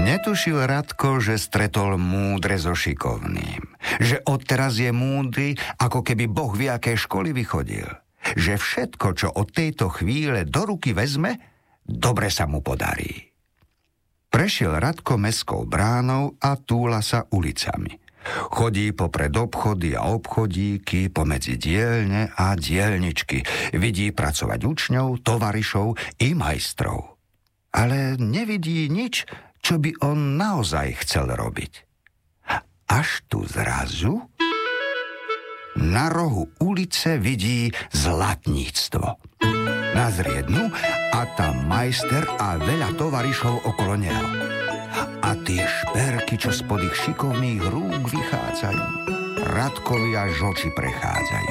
Netušil Radko, že stretol múdre so šikovným. Že odteraz je múdry, ako keby Boh v aké školy vychodil. Že všetko, čo od tejto chvíle do ruky vezme, dobre sa mu podarí. Prešiel Radko mestskou bránou a túla sa ulicami. Chodí popred obchody a obchodíky, pomedzi dielne a dielničky. Vidí pracovať učňov, tovarišov i majstrov. Ale nevidí nič, čo by on naozaj chcel robiť. Až tu zrazu na rohu ulice vidí zlatníctvo. Nazriednu a tam majster a veľa tovarišov okolo neho. A tie šperky, čo spod ich šikovných rúk vychádzajú, Radkovi až oči prechádzajú.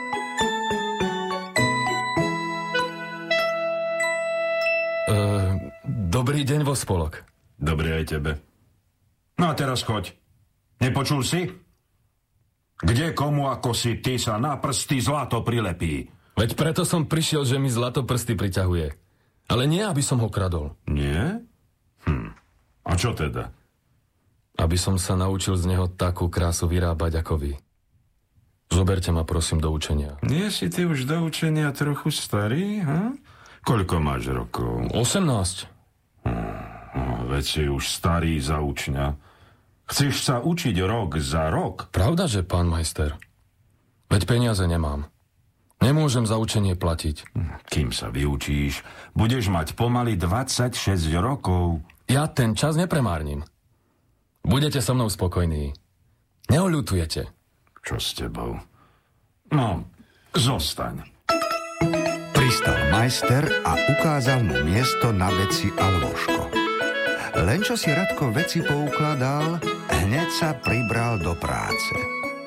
Dobrý deň vo spolok. Dobrý aj tebe. No a teraz choď. Nepočul si? Kde komu ako si ty sa na prsty zlato prilepí? Veď preto som prišiel, že mi zlato prsty priťahuje. Ale nie, aby som ho kradol. Nie? A čo teda? Aby som sa naučil z neho takú krásu vyrábať ako vy. Zoberte ma prosím do učenia. Nie si ty už do učenia trochu starý, ha? Koľko máš rokov? 18. Veď si už starý za učňa. Chceš sa učiť rok za rok? Pravda, že pán majster? Veď peniaze nemám. Nemôžem za učenie platiť. Kým sa vyučíš, budeš mať pomaly 26 rokov. Ja ten čas nepremárnim. Budete so mnou spokojní. Neoľutujete. Čo s tebou? No, zostaň. Pristal majster a ukázal mu miesto na veci a lôžko. Len čo si Radko veci poukladal, hneď sa pribral do práce.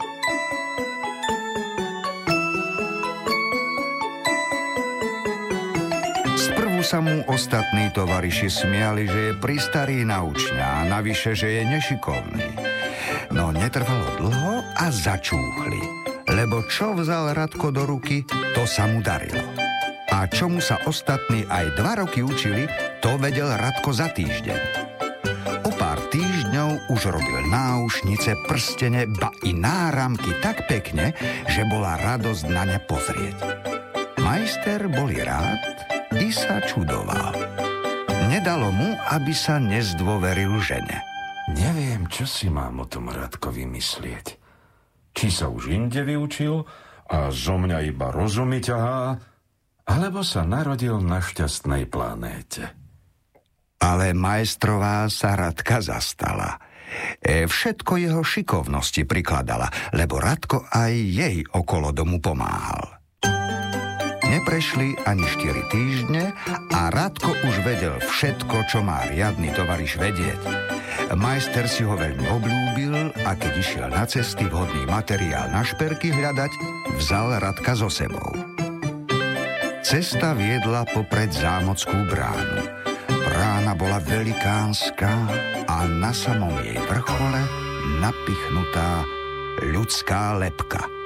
Sprvu sa mu ostatní tovariši smiali, že je pristarý na učňa a navyše, že je nešikovný. No netrvalo dlho a začúchli, lebo čo vzal Radko do ruky, to sa mu darilo. A čomu sa ostatní aj 2 roky učili, to vedel Radko za týždeň. O pár týždňov už robil náušnice, prstene, ba i náramky tak pekne, že bola radosť na ne pozrieť. Majster bol rád i sa čudoval. Nedalo mu, aby sa nezdôveril žene. Neviem, čo si mám o tom Radkovi myslieť. Či sa už inde vyučil a zo mňa iba rozumy ťahá, alebo sa narodil na šťastnej planéte. Ale majstrová sa Radka zastala. Všetko jeho šikovnosti prikladala, lebo Radko aj jej okolo domu pomáhal. Neprešli ani 4 týždne a Radko už vedel všetko, čo má riadny tovariš vedieť. Majster si ho veľmi obľúbil a keď išiel na cesty vhodný materiál na šperky hľadať, vzal Radka so sebou. Cesta viedla popred zámockú bránu. Brána bola velikánska a na samom jej vrchole napichnutá ľudská lebka.